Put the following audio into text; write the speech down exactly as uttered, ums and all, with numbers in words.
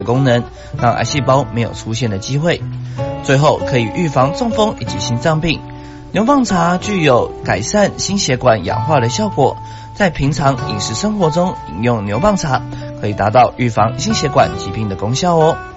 功能，让癌细胞没有出现的机会。最后可以预防中风以及心脏病。牛蒡茶具有改善心血管氧化的效果，在平常饮食生活中饮用牛蒡茶，可以达到预防心血管疾病的功效哦。